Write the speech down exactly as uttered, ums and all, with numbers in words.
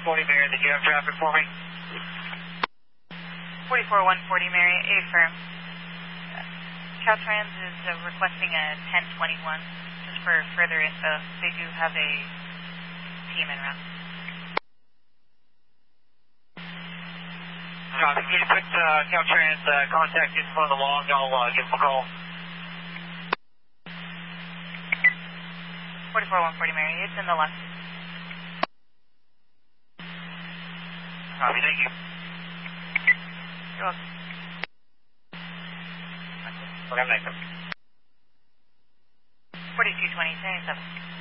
forty Mary, did you have traffic for me? forty-four one forty Mary, affirm. Caltrans is uh, requesting a ten twenty-one, just for further info. They do have a team en route. Copy. Can you put uh, Caltrans uh, contact info on the log? I'll uh, give them a call. forty-four one forty Mary, it's in the left. Copy, thank you. You're welcome. Okay, I'm next. forty-two twenty, seventy-seven.